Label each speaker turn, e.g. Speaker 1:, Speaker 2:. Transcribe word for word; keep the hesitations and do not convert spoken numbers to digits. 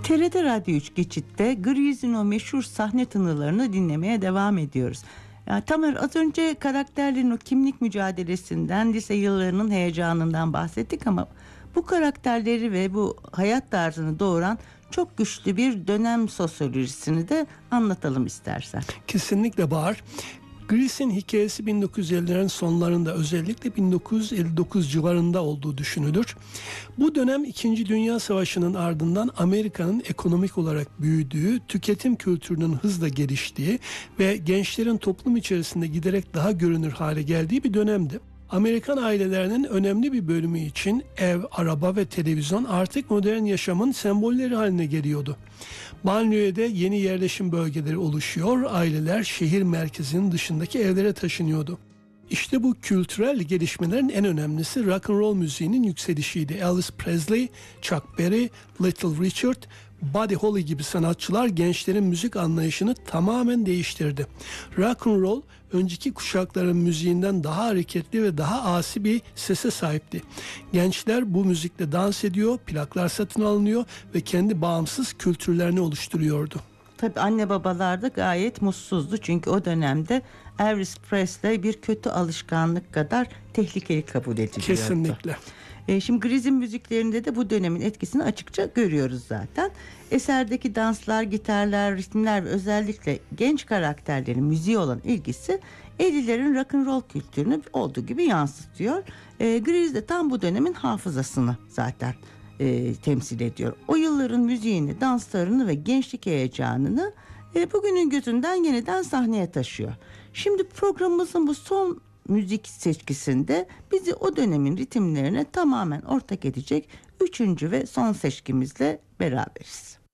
Speaker 1: T R T Radyo üç Geçit'te Grease'in o meşhur sahne tınılarını dinlemeye devam ediyoruz. Ya, Tamer, az önce karakterlerin o kimlik mücadelesinden, lise yıllarının heyecanından bahsettik ama bu karakterleri ve bu hayat tarzını doğuran çok güçlü bir dönem sosyolojisini de anlatalım istersen.
Speaker 2: Kesinlikle Bahar. Grease'in hikayesi bin dokuz yüz ellilerin sonlarında, özellikle bin dokuz yüz elli dokuz civarında olduğu düşünülür. Bu dönem İkinci Dünya Savaşı'nın ardından Amerika'nın ekonomik olarak büyüdüğü, tüketim kültürünün hızla geliştiği ve gençlerin toplum içerisinde giderek daha görünür hale geldiği bir dönemdi. Amerikan ailelerinin önemli bir bölümü için ev, araba ve televizyon artık modern yaşamın sembolleri haline geliyordu. Banliyö'de yeni yerleşim bölgeleri oluşuyor, aileler şehir merkezinin dışındaki evlere taşınıyordu. İşte bu kültürel gelişmelerin en önemlisi rock and roll müziğinin yükselişiydi. Elvis Presley, Chuck Berry, Little Richard, Buddy Holly gibi sanatçılar gençlerin müzik anlayışını tamamen değiştirdi. Rock and roll önceki kuşakların müziğinden daha hareketli ve daha asi bir sese sahipti. Gençler bu müzikle dans ediyor, plaklar satın alınıyor ve kendi bağımsız kültürlerini oluşturuyordu.
Speaker 1: Tabii anne babalar da gayet mutsuzdu çünkü o dönemde Elvis Presley bir kötü alışkanlık kadar tehlikeli kabul ediliyordu.
Speaker 2: Kesinlikle.
Speaker 1: E, şimdi Grease'in müziklerinde de bu dönemin etkisini açıkça görüyoruz zaten. Eserdeki danslar, gitarlar, ritimler ve özellikle genç karakterlerin müziğe olan ilgisi ellilerin rock and roll kültürünü olduğu gibi yansıtıyor. E, Grease de tam bu dönemin hafızasını zaten e, temsil ediyor. O yılların müziğini, danslarını ve gençlik heyecanını e, bugünün gözünden yeniden sahneye taşıyor. Şimdi programımızın bu son müzik seçkisinde bizi o dönemin ritimlerine tamamen ortak edecek üçüncü ve son seçkimizle beraberiz.